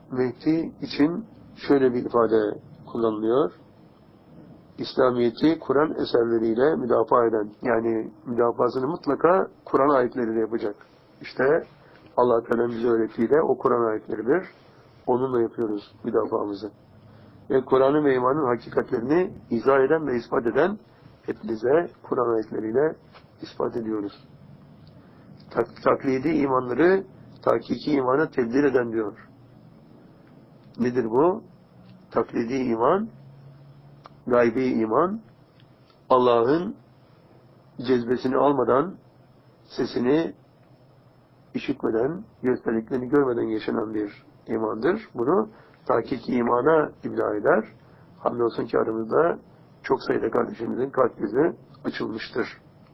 Mehdi için şöyle bir ifade kullanılıyor. İslamiyet'i Kur'an eserleriyle müdafaa eden, yani müdafasını mutlaka Kur'an ayetleriyle yapacak. İşte Allah Teala'nın bize öğrettiği de o Kur'an ayetleridir. Onunla yapıyoruz müdafaamızı. Ve Kur'an'ın ve imanın hakikatlerini izah eden ve ispat eden hepinize Kur'an ayetleriyle ispat ediyoruz. Taklidi imanları hakiki imana tebdil eden diyor. Nedir bu? Taklidi iman, gaybi iman, Allah'ın cezbesini almadan, sesini işitmeden, gösterdiklerini görmeden yaşanan bir imandır. Bunu hakiki imana ibla eder. Hamdolsun ki aramızda çok sayıda kardeşimizin kalp gözü açılmıştır.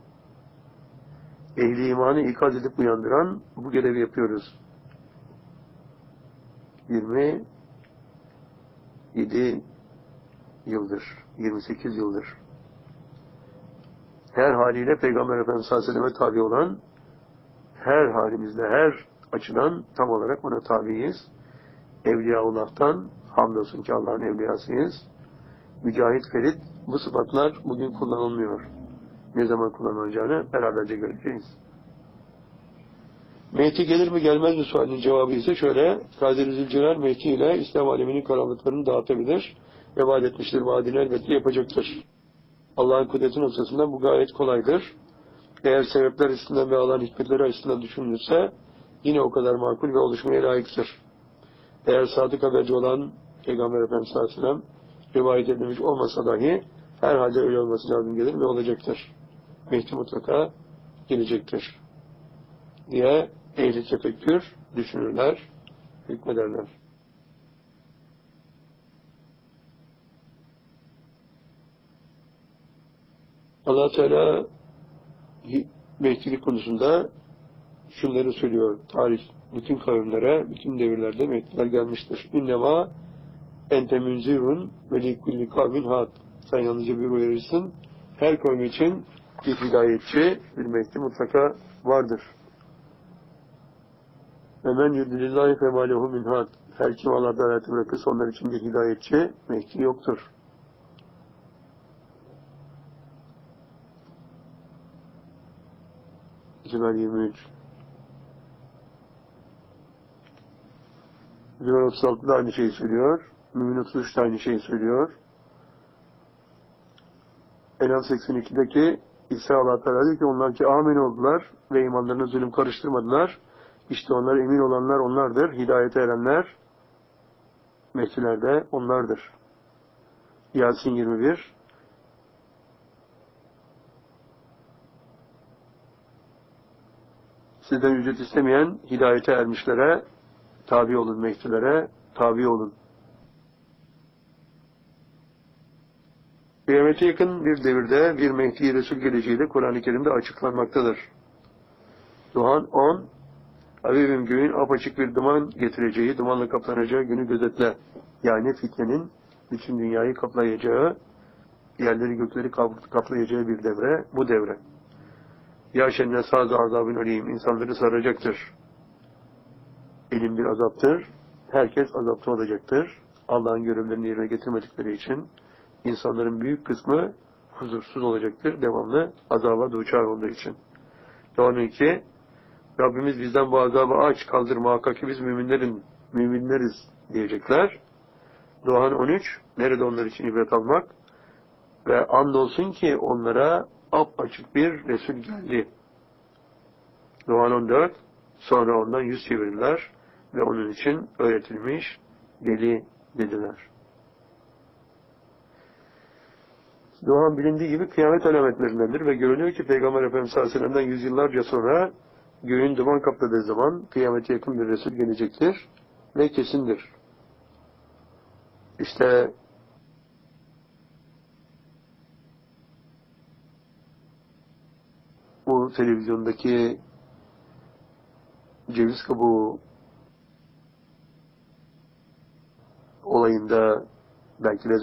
Ehli imanı ikaz edip uyandıran bu görevi yapıyoruz. 27 yıldır, 28 yıldır. Her haliyle Peygamber Efendimiz sallallahu aleyhi ve selleme tabi olan, her halimizde, her açıdan tam olarak ona tabiiyiz. Evliyaullah'tan, hamdolsun ki Allah'ın evliyasıyız. Mücahit Ferit, bu sıfatlar bugün kullanılmıyor. Ne zaman kullanılacağını beraberce göreceğiz. Mehdi gelir mi gelmez mi sualinin cevabı ise şöyle: Kadir-i Zülcelal Mehdi ile İslam aleminin karanlıklarını dağıtabilir ve vaat etmiştir. Vaadini elbette yapacaktır. Allah'ın kudreti noktasında bu gayet kolaydır. Eğer sebepler açısından ve Allah'ın hikmetleri açısından düşünülürse yine o kadar makul ve oluşmaya layıktır. Eğer sadık haberci olan Peygamber Efendimiz sallallahu aleyhi ve sellem rivayet edilmiş olmasa dahi herhalde öyle olması lazım gelir ve olacaktır. Mehdi mutlaka gelecektir diye ehli tefekkür düşünürler, hükmederler. Allah Teala Mehdilik konusunda şunları söylüyor. Tarih bütün kavimlere, bütün devirlerde Mehdiler gelmiştir. İnnema ente münzirun ve likulli kavmin had. Sen yalnızca bir uyarırsın. Her kavim için bir hidayetçi, bir Mehdi mutlaka vardır. Ve men yudilillahi fema lehu min had. Her kim Allah'tan hayatı bırakırsa onlar için bir hidayetçi, Mehdi yoktur. Zümer 23. Zümer 36'da aynı şeyi söylüyor. Mümin 33'te aynı şeyi söylüyor. Enam 82'deki İsa Allah Teala diyor ki onlar ki amin oldular ve imanlarına zulüm karıştırmadılar. İşte onlar emin olanlar onlardır. Hidayete erenler Mehdiler de onlardır. Yasin 21. Sizden ücret istemeyen hidayete ermişlere tabi olun, Mehdilere tabi olun. Kıyamete yakın bir devirde bir Mehdi Resul geleceği de Kur'an-ı Kerim'de açıklanmaktadır. Duhan 10. Habibim göğün apaçık bir duman getireceği, dumanla kaplanacağı günü gözetle. Yani fitnenin bütün dünyayı kaplayacağı, yerleri gökleri kaplayacağı bir devre, bu devre. Ya şenne sazı azabın alim, insanları saracaktır. Elim bir azaptır, herkes azapta olacaktır. Allah'ın görevlerini yerine getirmedikleri için insanların büyük kısmı huzursuz olacaktır, devamlı azaba duçar olduğu için. Doğan 2, Rabbimiz bizden bu azabı aç, kaldır, muhakkak ki biz müminleriz diyecekler. Doğan 13, nerede onlar için ibret almak? Ve andolsun ki onlara apaçık bir Resul geldi. Doğan 14, sonra ondan yüz çevirirler ve onun için öğretilmiş deli dediler. Doğan bilindiği gibi kıyamet alametlerindendir ve görünüyor ki Peygamber Efendimiz sallallahu aleyhi ve sellem'den yüzyıllarca sonra göğün duman kapladığı zaman kıyamete yakın bir Resul gelecektir ve kesindir. İşte bu televizyondaki ceviz kabuğu olayında belki de